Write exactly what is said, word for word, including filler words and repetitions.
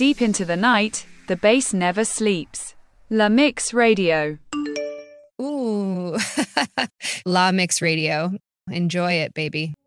Deep into the night, the bass never sleeps. La Mix Radio. Ooh, La Mix Radio. Enjoy it, baby.